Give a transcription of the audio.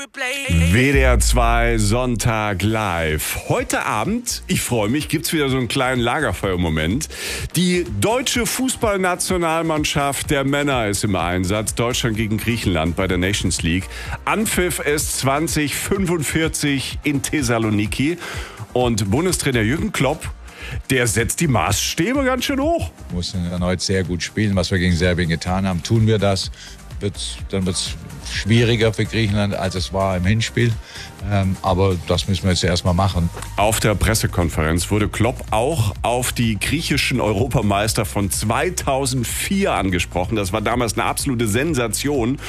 WDR 2 Sonntag live. Heute Abend, ich freue mich, gibt's wieder so einen kleinen Lagerfeuer-Moment. Die deutsche Fußballnationalmannschaft der Männer ist im Einsatz. Deutschland gegen Griechenland bei der Nations League. Anpfiff ist 2045 in Thessaloniki. Und Bundestrainer Jürgen Klopp, der setzt die Maßstäbe ganz schön hoch. Wir mussten erneut sehr gut spielen, was wir gegen Serbien getan haben. Tun wir das, dann wird es schwieriger für Griechenland, als es war im Hinspiel. Aber das müssen wir jetzt erstmal machen. Auf der Pressekonferenz wurde Klopp auch auf die griechischen Europameister von 2004 angesprochen. Das war damals eine absolute Sensation.